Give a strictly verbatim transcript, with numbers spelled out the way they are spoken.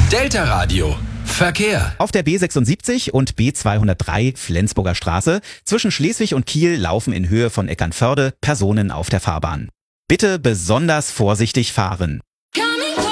Delta Radio. Verkehr. Auf der B sechsundsiebzig und B zweihundertdrei Flensburger Straße zwischen Schleswig und Kiel laufen in Höhe von Eckernförde Personen auf der Fahrbahn. Bitte besonders vorsichtig fahren.